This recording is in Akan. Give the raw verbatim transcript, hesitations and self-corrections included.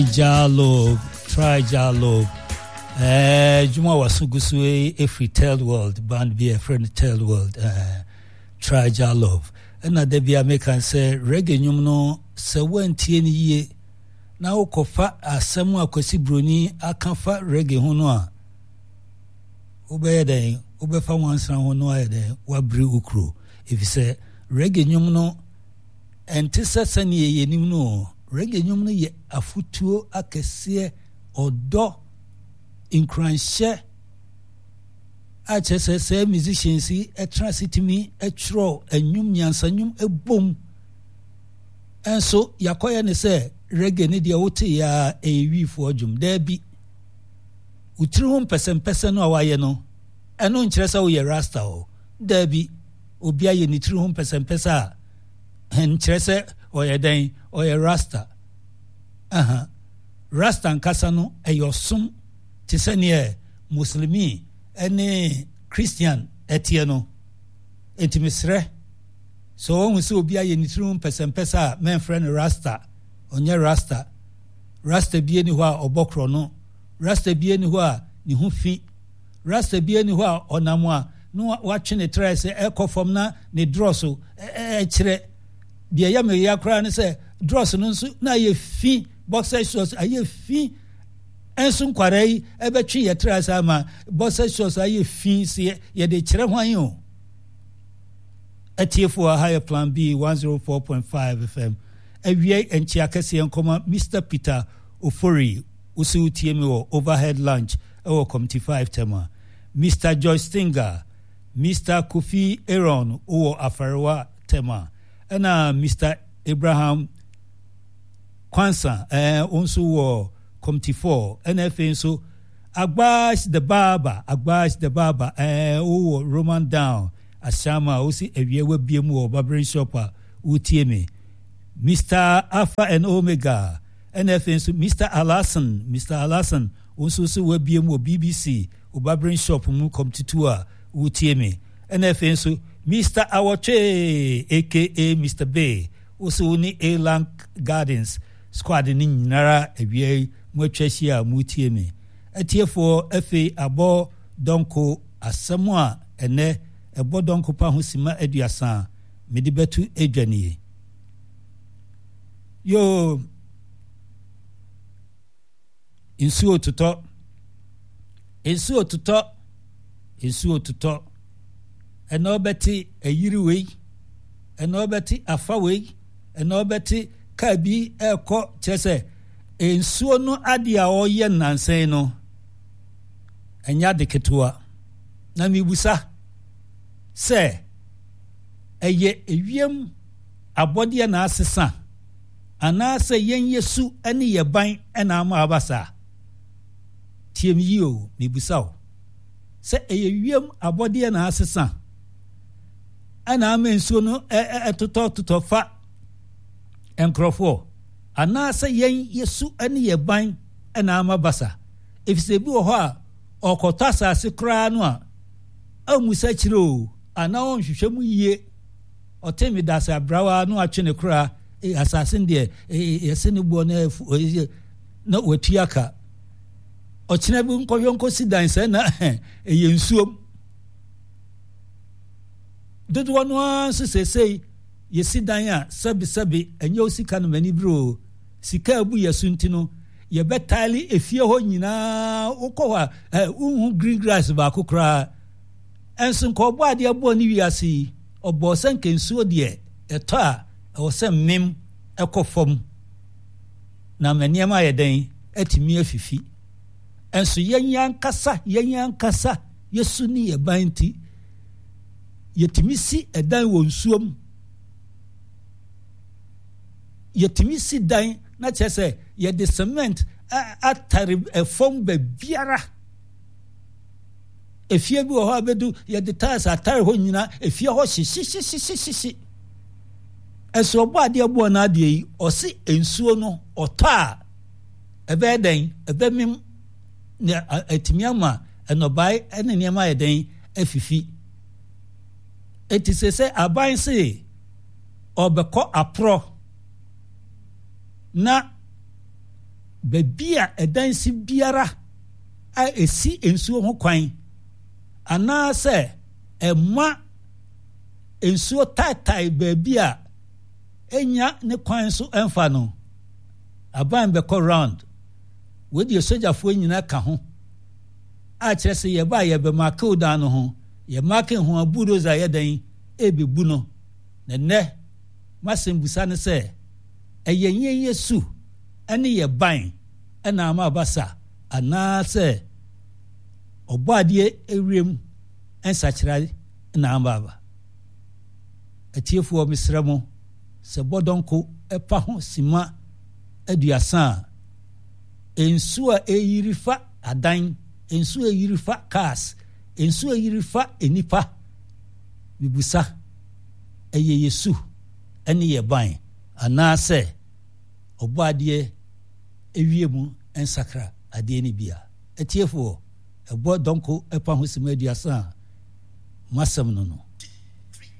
Jalo, try Jalo. Eh, Juma Wasugusue, every tell world, band be a friend tell world. Eh, try Jalo. And na debi American say reggae nyumno se wenti ni ye. Na ukofa asemu akwesi broni akanfa reggae hono a. Ube den, ube fa wansan hono a den wabri ukro. If you say reggae nyumno entisa sani ye nimno. Reggae nyum no ye afutuo akese odo inkranhye a chese se musicians e transitimi e tro anyum nyansanyum ebom enso yakoye ne se reggae ne de wote ya ewifo adwum da bi utiri ho mpesempese no awaye no eno nkyere se wo ye rasta o da bi obi aye ni tiri ho mpesempese a nkyere se oye den oye rasta aha rasta nkasa no eyosom tisane muslimi ene christian etie no entimisre so won se obi aye nitrum pesempesa men friend rasta onye rasta rasta bie ni ho a obokro no rasta bie ni ho a ni ho fi rasta bie ni ho a onamo a no watwe ne trace ekofom na ne drosso e kire bia ya me ya kra ne se dross no nso na ye fi boxer shorts aye fi enso nkwarei ebetwe ye trace ama boxer shorts aye fi se ye de kire hwan o atiefo a higher plan B one oh four point five F M awie enchi akese enkoma Mister Peter Ofori usi utie me wo overhead lunch e wo committee five tema Mister Joyce Stinger Mister Kofi Aaron o Afarewa tema ena Mister Abraham Kwansa eh onso wo committee four N F A so Agbash the Barber Agbash the Barber eh o Roman Down Ashama osi ewie biemu wo barbering shop a utie me Mister Alpha and Omega N F A so Mister Alasan Mister Alasan onso so we biemu B B C o barbering shop mu committee two a utie me N F A so Mister Awoche aka Mister Bay oso ni Elang Gardens squad ni nyinara ewie mwetwehia mutie me atiefo afi abo donko asemu a ene ebo donko pa hosima aduasa mede betu edwane yo insu otuto insu otuto insu otuto eno beti eyiri wei eno beti afa wei eno beti kabi eko chese ensuo no ade a oye nansen no enya de ketua na mibusa se eye ewiem abode na asesa ana se yen yesu ene ye ban ena ama abasa tiem yi o mibusa o se eye ewiem abode na asesa ana ama ensuo no etoto totofa enkrofo ana se yen yesu ane ye ban ena ama basa efise bi wo ho a okota sase kra no a amusa kiro ana on hwehwem yie otemi dasa brawa no atwene kra e asase de yese ne bo na na watuaka okina bi nkoyonko sidan se na eye nsuom dodo no sesesei yesidan a sabi sabi enye osika no mani bro sika abu yesunti no ye betali efie ho nyina ukwa unhu green grass ba kokra enso nkobo ade abo ni wiase obo sanke nsuo de eto a o se mem ekofom na maniema ye den atimi afifi enso yenyan kasa yenyan kasa yesu ni ye banti yetimisi edan wo nsuom yetimisi dan na chese ye de cement atare efom ba biara efie bi ho abedu ye de tiles atare ho nyina efie ho hihihihihih eso bo ade abo na ade yi osi ensuo no ota ebe den ebe mim ne atimiama enobai ene niam ye den afifi etisese aban se obeko apro na bebia edansi biara a esi ensuo ho kwan ana se emma ensuo taitai bebia enya ne kwan so emfa no aban be ko round we die sojafo nyina ka ho a kire se ye ba ye be makill down no ho ye marking ho abudoza ye dan e be bu no ne ne masembusa ne se eyenye yesu ene ye ban ena ama basa ana se obade ewrem ensachira na ambaba atiefo misramo se bodonko epa ho sima aduasa ensu a eyirifa adan ensu eyirifa cars ensu eyirifa enipa bibusa eye yesu ene ye ban ana se obade ewiemu ensakra ade ni bia atiefo ebo donko epa ho sima aduasa masam no no